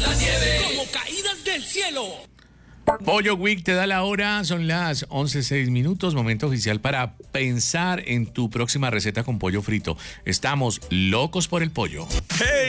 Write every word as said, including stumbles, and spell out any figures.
la nieve como caídas del cielo. Pollo Week te da la hora, son las once seis minutos, momento oficial para pensar en tu próxima receta con pollo frito. Estamos locos por el pollo. ¡Hey!